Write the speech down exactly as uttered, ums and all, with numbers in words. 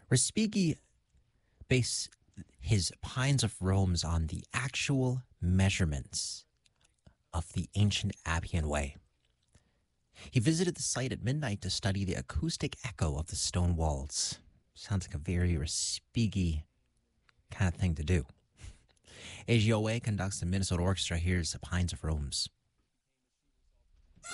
Respighi based his Pines of Rome on the actual measurements of the ancient Appian Way. He visited the site at midnight to study the acoustic echo of the stone walls. Sounds like a very Respighi kind of thing to do. A G O A conducts the Minnesota Orchestra. Here's the Pines of Rome.